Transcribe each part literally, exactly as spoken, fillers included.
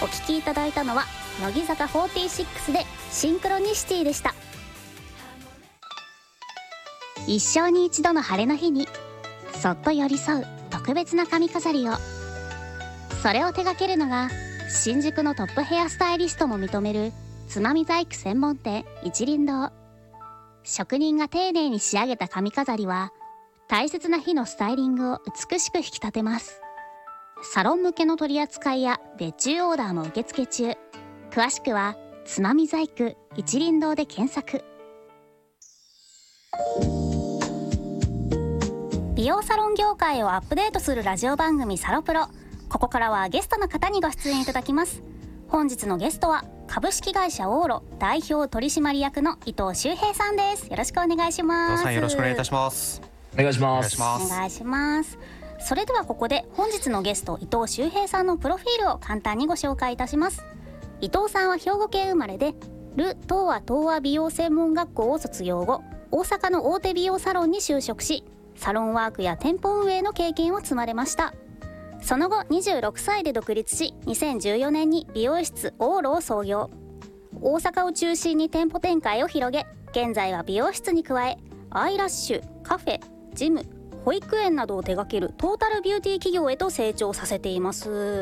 お聴きいただいたのは乃木坂フォーティーシックスでシンクロニシティでした。一生に一度の晴れの日にそっと寄り添う特別な髪飾りを、それを手掛けるのが新宿のトップヘアスタイリストも認めるつまみ細工専門店一輪堂。職人が丁寧に仕上げた髪飾りは大切な日のスタイリングを美しく引き立てます。サロン向けの取り扱いや別注オーダーも受付中。詳しくはつまみ細工一輪堂で検索。美容サロン業界をアップデートするラジオ番組サロプロ。ここからはゲストの方にご出演いただきます。本日のゲストは株式会社オーロ代表取締役の伊藤修平さんです。よろしくお願いします。 伊藤さん、よろしくお願いいたします。 お願いします。 お願いします。それではここで本日のゲスト伊藤修平さんのプロフィールを簡単にご紹介いたします。伊藤さんは兵庫県生まれで、ル・東和東和美容専門学校を卒業後、大阪の大手美容サロンに就職し、サロンワークや店舗運営の経験を積まれました。その後にじゅうろくさいで独立し、にせんじゅうよねんに美容室オーロを創業。大阪を中心に店舗展開を広げ、現在は美容室に加えアイラッシュ、カフェ、ジム、保育園などを手掛けるトータルビューティー企業へと成長させています。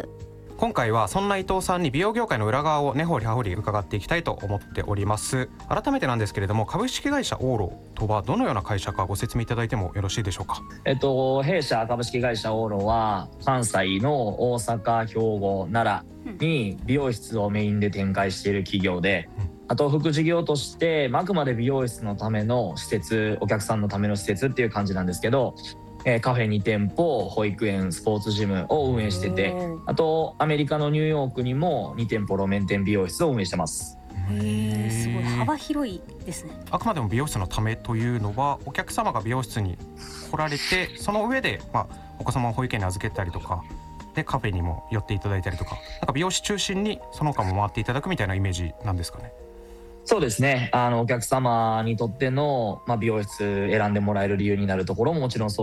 今回はそんな伊藤さんに美容業界の裏側を根掘り葉掘り伺っていきたいと思っております。改めてなんですけれども、株式会社オーロとはどのような会社かご説明いただいてもよろしいでしょうか。 えっと、弊社株式会社オーロは関西の大阪、兵庫、奈良に美容室をメインで展開している企業で、うん、あと副事業として、あくまで美容室のための施設、お客さんのための施設っていう感じなんですけど、えー、カフェに店舗、保育園、スポーツジムを運営してて、あとアメリカのニューヨークにもに店舗路面店美容室を運営してます。 へー、すごい幅広いですね。 あくまでも美容室のためというのは、お客様が美容室に来られて、その上で、まあ、お子様を保育園に預けたりとかでカフェにも寄っていただいたりとか、なんか美容師中心にその他も回っていただくみたいなイメージなんですかね。 そうですね、あのお客様にとっての、まあ、美容室選んでもらえる理由になるところももちろんそう